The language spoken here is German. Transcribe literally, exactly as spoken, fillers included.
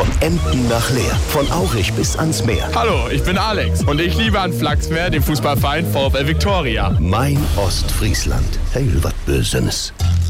Von Emden nach Leer, von Aurich bis ans Meer. Hallo, ich bin Alex und ich liebe an Flachsmeer den Fußballverein VfL Viktoria. Mein Ostfriesland. Hey, was Bösenes.